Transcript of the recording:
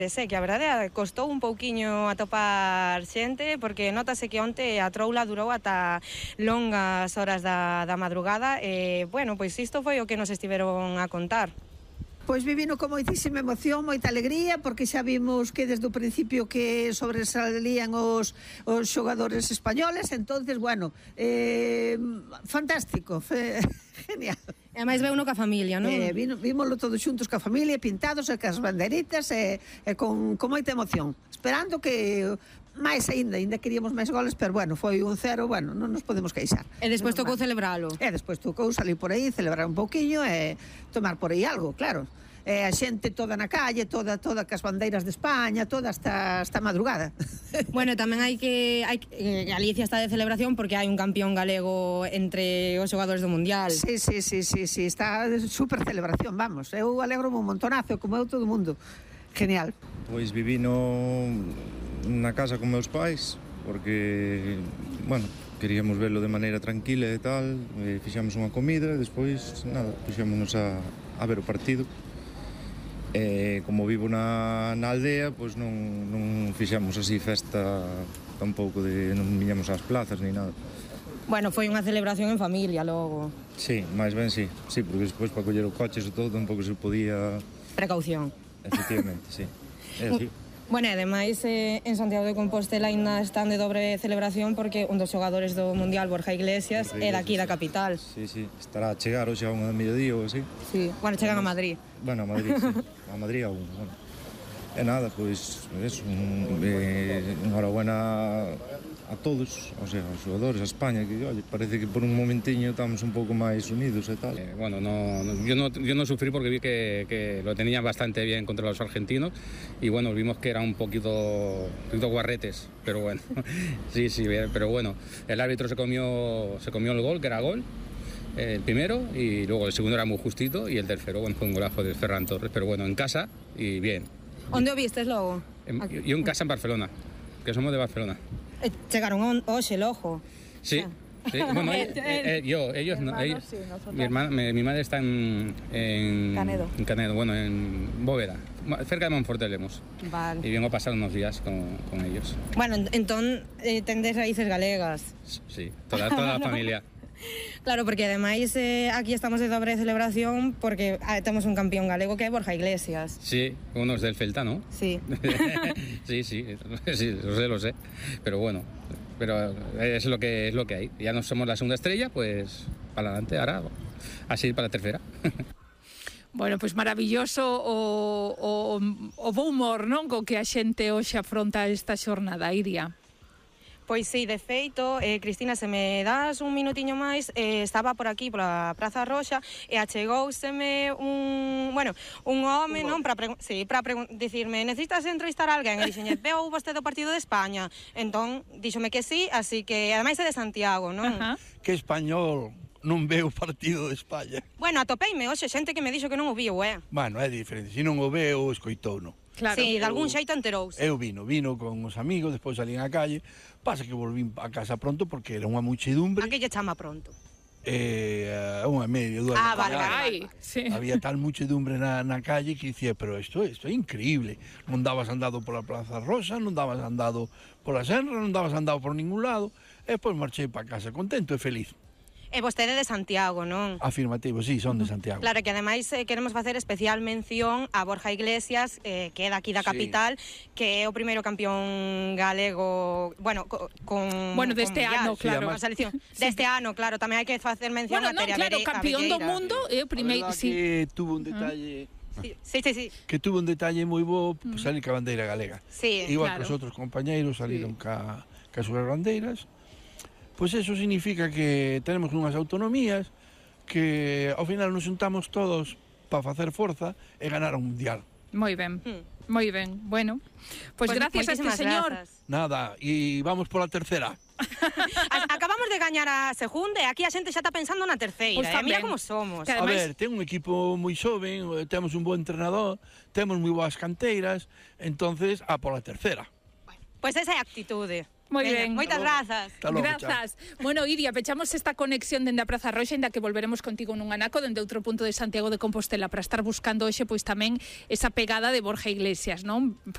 Sé que a verdade costou un pouquiño atopar xente porque notase que onte a troula durou ata longas horas da madrugada e, bueno, pois isto foi o que nos estiveron a contar. Pois vivino con moitísima emoción, moita alegría, porque xa vimos que desde o principio que sobresalían os xogadores españoles, entonces, bueno, fantástico, genial. E máis veuno ca familia, non? Vímoslo todos xuntos ca familia, pintados e cas banderitas e con moita emoción, esperando que máis ainda queríamos máis goles, pero bueno, foi 1-0, bueno, non nos podemos queixar. E despois tocou celebralo. E despois tocou salir por aí, celebrar un pouquiño e tomar por aí algo, claro. A xente toda na calle, toda cas bandeiras de España, toda hasta madrugada. Bueno, tamén hai que Galicia está de celebración porque hai un campeón galego entre os xogadores do Mundial. Sí, está de super celebración, vamos. Eu alegro-me un montonazo, como eu todo o mundo. Genial. Pois vivino na casa con meus pais, porque, bueno, queríamos verlo de maneira tranquila e tal, fixamos unha comida e despois, nada, puxémonos a ver o partido. Como vivo na aldea, pois non fixemos así festa tampouco, non viñamos ás plazas ni nada. Bueno, foi unha celebración en familia logo. Sí, máis ben sí, porque despois para coller o coche e todo tampouco se podía... Precaución. Efectivamente, sí. É así. Bueno, e ademais en Santiago de Compostela ainda están de dobre celebración porque un dos xogadores do Mundial, Borja Iglesias, é daqui da capital. Sí, estará a chegar hoxe a unha mediodía ou así. Sí, bueno, chegan a Madrid. Bueno, a Madrid, sí. A Madrid a unha, bueno. E nada, pois, enhorabuena a todos, o sea, aos xogadores, a España, que, oye, parece que por un momentiño estamos un pouco máis unidos e tal. Bueno, yo no sufrí porque vi que lo tenían bastante bien contra los argentinos y bueno, vimos que eran un poquito guarretes, pero bueno, sí, pero bueno, el árbitro se comió el gol, que era gol, el primero, y luego el segundo era muy justito y el tercero, bueno, fue un golazo de Ferran Torres, pero bueno, en casa y bien. Onde o vistes logo? Yo en casa en Barcelona, que somos de Barcelona. Chegaron hoxe logo. Sí. Sí, bueno, ellos no, sí, mi madre está en Canedo. En Canedo, bueno, en Bóveda, cerca de Monforte Lemos. Vale. Y vengo a pasar unos días con ellos. Bueno, entón tendes raíces galegas. Sí, toda la familia. Claro, porque ademais aquí estamos de dobre celebración porque temos un campeón galego que é Borja Iglesias. Sí, unos del Celta, ¿no? Sí. sí, lo sé. Pero bueno, es lo que hay. Ya no somos la segunda estrella, pues para adelante, ahora así para la tercera. Bueno, pois maravilloso o bo humor, non? Co que a xente hoxe afronta esta xornada, Iria. Pois sí, de feito, Cristina, se me das un minutiño máis, estaba por aquí, pola Praza Roxa, e achegouseme un home, non, para dicirme, necesitas entrevistar a alguén? E dixenlle, veo vostede o partido de España. Entón, díxome que sí, así que, ademais é de Santiago, non? Que español non veo o partido de España. Bueno, atopeime hoxe xente que me dixo que non o viu, Bueno, é diferente, se non o veo, escoitouno. Claro. Sí, de algún xeito enterouse. Eu vino con os amigos, despois salín á calle, pasa que volvín a casa pronto porque era unha muchedumbre. A que lle chama pronto? Unha media, dúas. Vale. Sí. Había tal muchedumbre na calle que dicía, pero isto é increíble. Non dabas andado pola Plaza Rosa, non dabas andado pola Serra, non dabas andado por ningún lado, e depois marchei para casa contento e feliz. E vostede de Santiago, non? Afirmativo, sí, son de Santiago. Claro, que ademais queremos facer especial mención a Borja Iglesias, que é daqui da capital, que é o primeiro campeón galego, deste ano, claro. Deste ano, claro, tamén hai que facer mención a Tere Abelleira. Campeón do mundo é o primeiro, sí. Que tuvo un detalle... Sí. Que tuvo un detalle moi bo, salir ca bandeira galega. Sí, igual que os outros compañeiros saliron ca súas bandeiras. Pois eso significa que tenemos unhas autonomías que ao final nos juntamos todos para facer forza e ganar un mundial. Moi ben. Bueno, pois gracias a este señor. Grazas. Nada, e vamos pola terceira. Acabamos de gañar a segunda e aquí a xente xa está pensando na terceira. Mira como somos. A ver, ten un equipo moi xoven, temos un bo entrenador, temos moi boas canteiras, entonces a pola terceira. Pois esa é a actitude. Moi ben. Moitas grazas. Grazas. Bueno, Iria, pechamos esta conexión dende a Praza Roxa, ainda que volveremos contigo nun anaco dende outro punto de Santiago de Compostela para estar buscando hoxe pois tamén esa pegada de Borja Iglesias, non?